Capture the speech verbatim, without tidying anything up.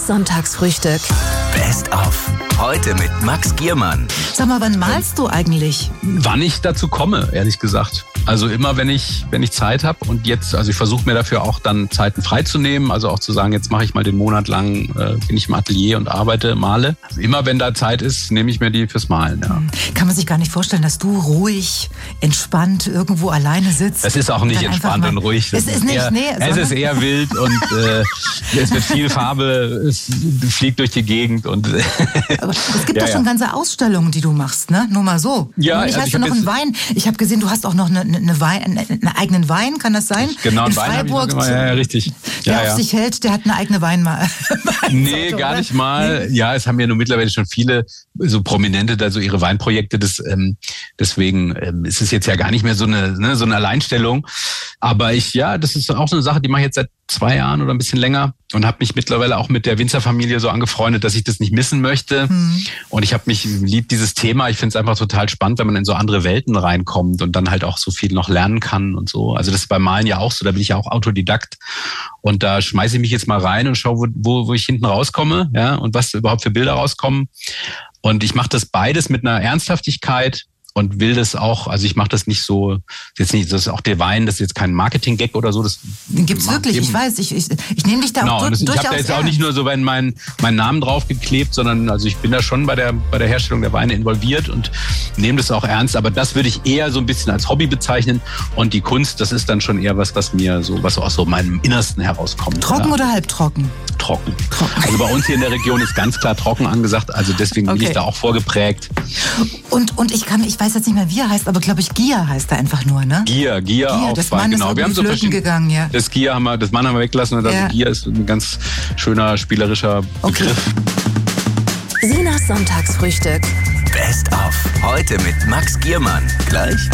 Sinas Sonntagsfrühstück. Best of. Heute mit Max Giermann. Sag mal, wann malst du eigentlich? Wann ich dazu komme, ehrlich gesagt. Also immer, wenn ich wenn ich Zeit habe. Und jetzt, also ich versuche mir dafür auch dann Zeiten freizunehmen. Also auch zu sagen, jetzt mache ich mal den Monat lang, äh, bin ich im Atelier und arbeite, male. Also immer, wenn da Zeit ist, nehme ich mir die fürs Malen. Ja. Kann man sich gar nicht vorstellen, dass du ruhig, entspannt irgendwo alleine sitzt. Das ist auch nicht entspannt und ruhig. Es ist nicht, eher, nee, es ist eher wild und äh, es wird viel Farbe, es fliegt durch die Gegend. Und Aber es gibt ja, doch schon ja. ganze Ausstellungen, die du machst, ne? Nur mal so. Ja, ich also hast ich du hab noch einen jetzt- Wein. Ich habe gesehen, du hast auch noch eine, eine Wein, einen eigenen Wein, kann das sein? Genau, in einen Wein hab ich noch Freiburg. gemacht. Ja, ja, richtig. Der Ja, auf ja. sich hält, der hat eine eigene Weinmal. Nee, gar nicht mal. Ja, es haben ja nun mittlerweile schon viele so Prominente da so ihre Weinprojekte. Das, ähm, deswegen ähm, ist es jetzt ja gar nicht mehr so eine, ne, so eine Alleinstellung. Aber ich, ja, das ist auch so eine Sache, die mache ich jetzt seit zwei Jahren oder ein bisschen länger und habe mich mittlerweile auch mit der Winzerfamilie so angefreundet, dass ich das nicht missen möchte. Mhm. Und ich habe mich lieb dieses Thema. Ich finde es einfach total spannend, wenn man in so andere Welten reinkommt und dann halt auch so viel noch lernen kann und so. Also das ist beim Malen ja auch so. Da bin ich ja auch Autodidakt. Und da schmeiße ich mich jetzt mal rein und schaue, wo, wo, wo ich hinten rauskomme, ja, und was überhaupt für Bilder rauskommen. Und ich mache das beides mit einer Ernsthaftigkeit und will das auch, also ich mache das nicht so, jetzt nicht, das ist auch der Wein, das ist jetzt kein Marketing-Gag oder so. Das Den gibt's wirklich, eben- ich weiß. Ich, ich, ich nehme dich da Genau, auch und dur das, ich durchaus habe da jetzt auch ernst. nicht nur so meinen mein, mein Namen draufgeklebt, sondern also ich bin da schon bei der bei der Herstellung der Weine involviert und nehme das auch ernst. Aber das würde ich eher so ein bisschen als Hobby bezeichnen. Und die Kunst, das ist dann schon eher was, was mir so, was aus so meinem Innersten herauskommt. Trocken ja. oder halbtrocken? Trocken. Trocken. Also bei uns hier in der Region ist ganz klar trocken angesagt. Also deswegen bin Okay. ich da auch vorgeprägt. Und, und ich kann, ich weiß jetzt nicht mehr, wie er heißt, aber glaube ich, Gier heißt er einfach nur, ne? Gier, Gier, Gier, auf das Wein, Mann ist genau. irgendwie Wir haben so flöten verschiedene- gegangen, ja. Das Gier haben wir, das Mann haben wir weggelassen und das Ja. Gier ist ein ganz schöner spielerischer Okay. Begriff. Sinas Sonntagsfrühstück. Best of. Heute mit Max Giermann. Gleich